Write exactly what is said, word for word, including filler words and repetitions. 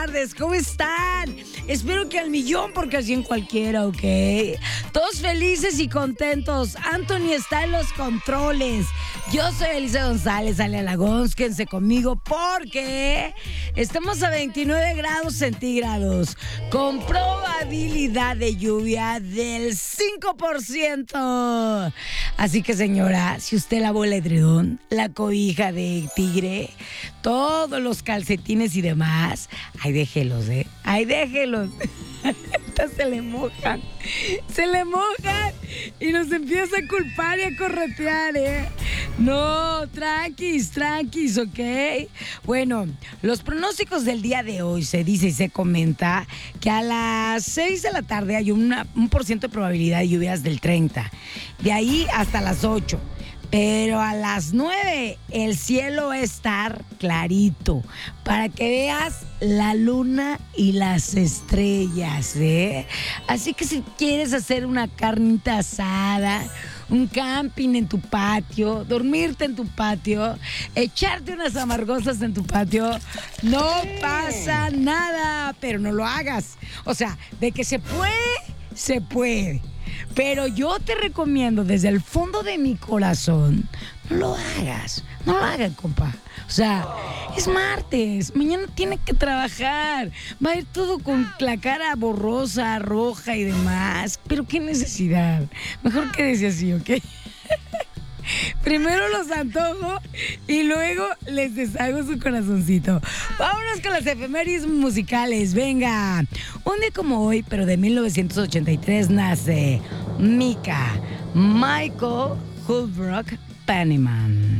tardes, ¿cómo están? Espero que al millón, porque así en cualquiera, ¿ok? Todos felices y contentos. Anthony está en los controles. Yo soy Elisa González, Ale Alagón, quédense conmigo porque estamos a veintinueve grados centígrados con probabilidad de lluvia del cinco por ciento. Así que, señora, si usted lavó el edredón, la cobija de tigre, todos los calcetines y demás, ahí déjelos, ¿eh? Ahí déjelos. Estas se le mojan, se le mojan y nos empieza a culpar y a corretear, ¿eh? No, tranquis, tranquis, ¿ok? Bueno, los pronósticos del día de hoy se dice y se comenta que a las seis de la tarde hay una, un por ciento de probabilidad de lluvias del treinta. De ahí hasta las ocho. Pero a las nueve el cielo va a estar clarito para que veas la luna y las estrellas, ¿eh? Así que si quieres hacer una carnita asada, un camping en tu patio, dormirte en tu patio, echarte unas amargosas en tu patio, no pasa nada, pero no lo hagas. O sea, de que se puede, se puede. Pero yo te recomiendo desde el fondo de mi corazón, no lo hagas, no lo hagas, compa. O sea, es martes, mañana tiene que trabajar, va a ir todo con la cara borrosa, roja y demás. Pero qué necesidad, mejor quédese así, ¿ok? Primero los antojo y luego les deshago su corazoncito. Vámonos con las efemérides musicales. Venga, un día como hoy, pero de mil novecientos ochenta y tres, nace Mika Michael Holbrook Pennyman.